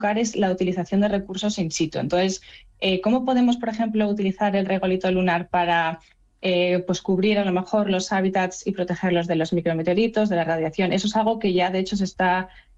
enfocar es la utilización de recursos in situ. Entonces, ¿cómo podemos, por ejemplo, utilizar el regolito lunar para pues cubrir a lo mejor los hábitats y protegerlos de los micrometeoritos, de la radiación? Eso es algo que ya de hecho se está